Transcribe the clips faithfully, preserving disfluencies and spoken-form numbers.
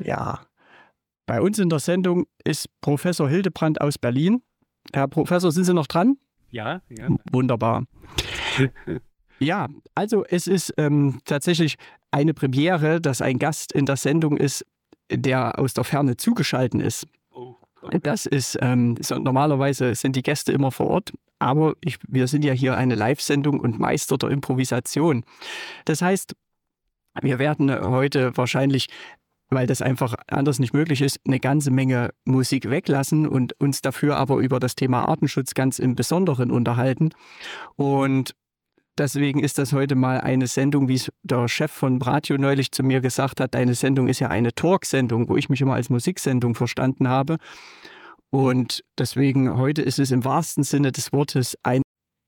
Ja, bei uns in der Sendung ist Professor Hildebrand aus Berlin. Herr Professor, sind Sie noch dran? Ja, ja. Wunderbar. Ja, also es ist ähm, tatsächlich eine Premiere, dass ein Gast in der Sendung ist, der aus der Ferne zugeschaltet ist. Oh, okay. Das ist, ähm, so, normalerweise sind die Gäste immer vor Ort, aber ich, wir sind ja hier eine Live-Sendung und Meister der Improvisation. Das heißt, wir werden heute wahrscheinlich, weil das einfach anders nicht möglich ist, eine ganze Menge Musik weglassen und uns dafür aber über das Thema Artenschutz ganz im Besonderen unterhalten. Und deswegen ist das heute mal eine Sendung, wie es der Chef von Radio neulich zu mir gesagt hat, deine Sendung ist ja eine Talk-Sendung, wo ich mich immer als Musiksendung verstanden habe. Und deswegen heute ist es im wahrsten Sinne des Wortes ein,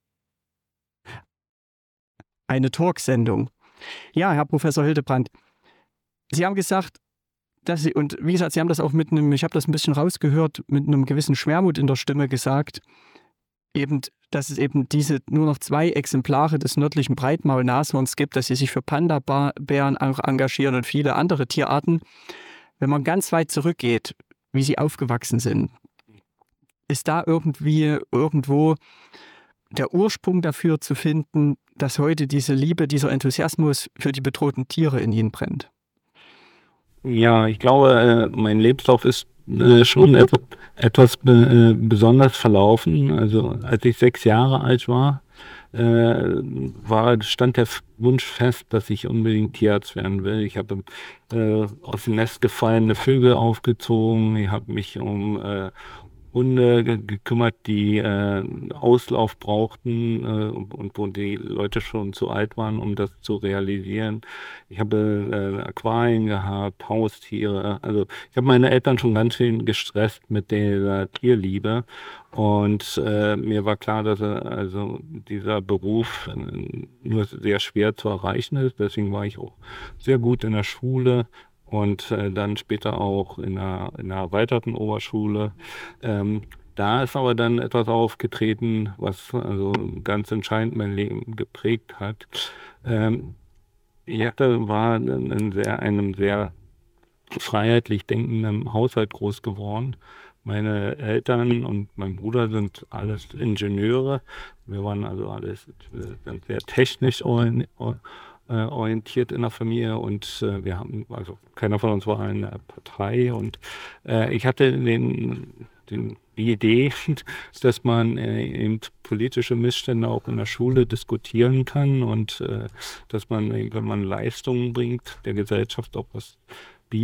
eine Talk-Sendung. Ja, Herr Professor Hildebrand, Sie haben gesagt, dass Sie, und wie gesagt, Sie haben das auch mit einem, ich habe das ein bisschen rausgehört, mit einem gewissen Schwermut in der Stimme gesagt, eben, dass es eben diese nur noch zwei Exemplare des nördlichen Breitmaulnashorns gibt, dass Sie sich für Panda-Bären engagieren und viele andere Tierarten. Wenn man ganz weit zurückgeht, wie Sie aufgewachsen sind, ist da irgendwie irgendwo der Ursprung dafür zu finden, dass heute diese Liebe, dieser Enthusiasmus für die bedrohten Tiere in Ihnen brennt? Ja, ich glaube, mein Lebenslauf ist schon etwas besonders verlaufen. Also als ich sechs Jahre alt war, war stand der Wunsch fest, dass ich unbedingt Tierarzt werden will. Ich habe aus dem Nest gefallene Vögel aufgezogen, ich habe mich um Hunde gekümmert, die äh, Auslauf brauchten äh, und wo die Leute schon zu alt waren, um das zu realisieren. Ich habe äh, Aquarien gehabt, Haustiere. Also ich habe meine Eltern schon ganz schön gestresst mit der Tierliebe. Und äh, mir war klar, dass äh, also dieser Beruf äh, nur sehr schwer zu erreichen ist. Deswegen war ich auch sehr gut in der Schule. Und äh, dann später auch in einer, in einer erweiterten Oberschule. Ähm, da ist aber dann etwas aufgetreten, was also ganz entscheidend mein Leben geprägt hat. Ähm, ich hatte, war in sehr, einem sehr freiheitlich denkenden Haushalt groß geworden. Meine Eltern und mein Bruder sind alles Ingenieure. Wir waren also alles sind sehr technisch orientiert. orientiert in der Familie und äh, wir haben, also keiner von uns war in der Partei und äh, ich hatte den, den, die Idee, dass man äh, eben politische Missstände auch in der Schule diskutieren kann und äh, dass man, wenn man Leistungen bringt, der Gesellschaft auch was